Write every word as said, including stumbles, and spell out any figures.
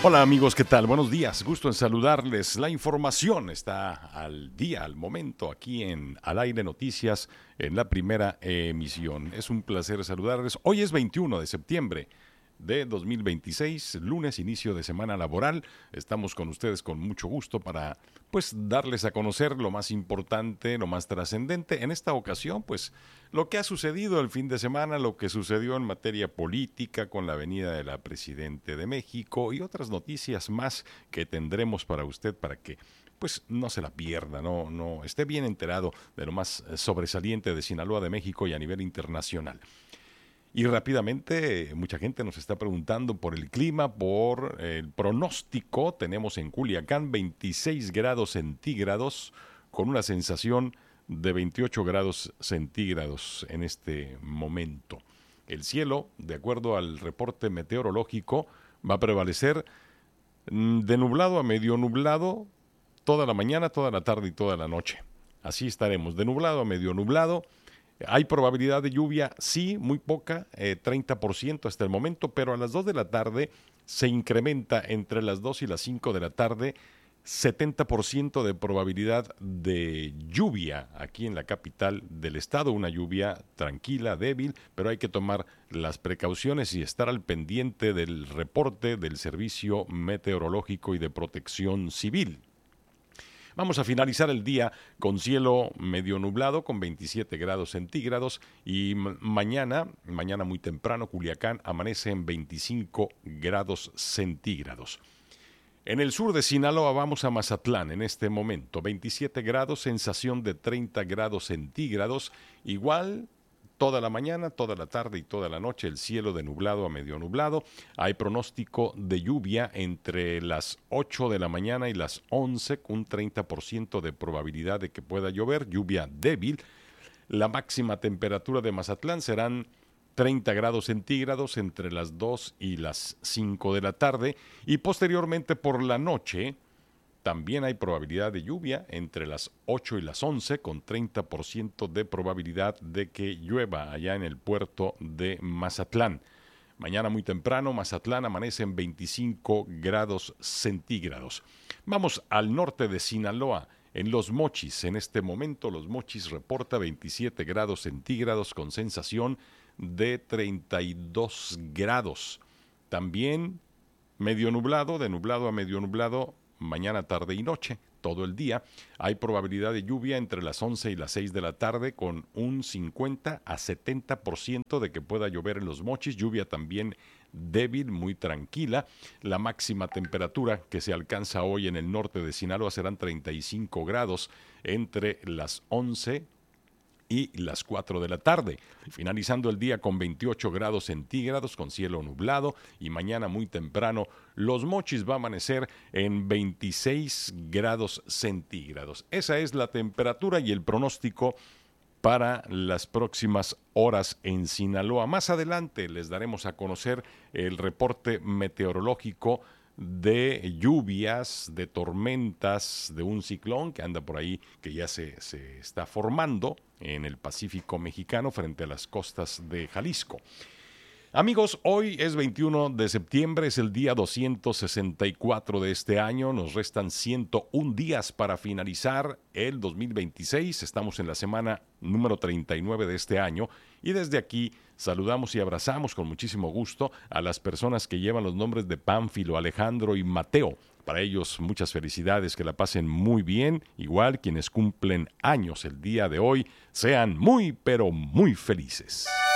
Hola amigos, ¿qué tal? Buenos días, gusto en saludarles. La información está al día, al momento, aquí en Al Aire Noticias, en la primera emisión. Es un placer saludarles. Hoy es veintiuno de septiembre de dos mil veintiséis, lunes, inicio de semana laboral. Estamos con ustedes con mucho gusto para, pues, darles a conocer lo más importante, lo más trascendente. En esta ocasión, pues, lo que ha sucedido el fin de semana, lo que sucedió en materia política con la venida de la Presidente de México y otras noticias más que tendremos para usted para que pues no se la pierda, no, no esté bien enterado de lo más sobresaliente de Sinaloa, de México y a nivel internacional. Y rápidamente, mucha gente nos está preguntando por el clima, por el pronóstico. Tenemos en Culiacán veintiséis grados centígrados con una sensación de veintiocho grados centígrados en este momento. El cielo, de acuerdo al reporte meteorológico, va a prevalecer de nublado a medio nublado toda la mañana, toda la tarde y toda la noche. Así estaremos, de nublado a medio nublado. Hay probabilidad de lluvia, sí, muy poca, eh, treinta por ciento hasta el momento, pero a las dos de la tarde se incrementa entre las dos y las cinco de la tarde, setenta por ciento de probabilidad de lluvia aquí en la capital del estado, una lluvia tranquila, débil, pero hay que tomar las precauciones y estar al pendiente del reporte del Servicio Meteorológico y de Protección Civil. Vamos a finalizar el día con cielo medio nublado con veintisiete grados centígrados y m- mañana, mañana muy temprano, Culiacán amanece en veinticinco grados centígrados. En el sur de Sinaloa vamos a Mazatlán en este momento, veintisiete grados, sensación de treinta grados centígrados, igual toda la mañana, toda la tarde y toda la noche el cielo de nublado a medio nublado. Hay pronóstico de lluvia entre las ocho de la mañana y las once, con un treinta por ciento de probabilidad de que pueda llover, lluvia débil. La máxima temperatura de Mazatlán serán treinta grados centígrados entre las dos y las cinco de la tarde y posteriormente por la noche también hay probabilidad de lluvia entre las ocho y las once, con treinta por ciento de probabilidad de que llueva allá en el puerto de Mazatlán. Mañana muy temprano, Mazatlán amanece en veinticinco grados centígrados. Vamos al norte de Sinaloa, en Los Mochis. En este momento, Los Mochis reporta veintisiete grados centígrados con sensación de treinta y dos grados. También medio nublado, de nublado a medio nublado, mañana, tarde y noche, todo el día. Hay probabilidad de lluvia entre las once y las seis de la tarde con un cincuenta a setenta por ciento de que pueda llover en Los Mochis. Lluvia también débil, muy tranquila. La máxima temperatura que se alcanza hoy en el norte de Sinaloa serán treinta y cinco grados entre las once y las cuatro de la tarde, finalizando el día con veintiocho grados centígrados con cielo nublado y mañana muy temprano Los Mochis va a amanecer en veintiséis grados centígrados. Esa es la temperatura y el pronóstico para las próximas horas en Sinaloa. Más adelante les daremos a conocer el reporte meteorológico de lluvias, de tormentas, de un ciclón que anda por ahí, que ya se, se está formando en el Pacífico mexicano frente a las costas de Jalisco. Amigos, hoy es veintiuno de septiembre, es el día doscientos sesenta y cuatro de este año. Nos restan ciento un días para finalizar el dos mil veintiséis. Estamos en la semana número treinta y nueve de este año y desde aquí saludamos y abrazamos con muchísimo gusto a las personas que llevan los nombres de Pánfilo, Alejandro y Mateo. Para ellos muchas felicidades, que la pasen muy bien. Igual quienes cumplen años el día de hoy, sean muy pero muy felices.